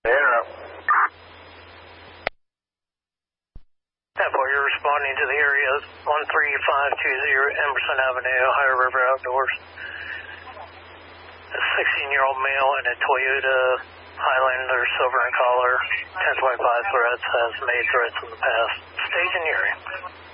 Interrupt. 10-4, you're responding to the area 13520 Emerson Avenue, Ohio River Outdoors. A 16-year-old male in a Toyota Highlander, silver in color, 1025 threats, has made threats in the past. Stage in the area.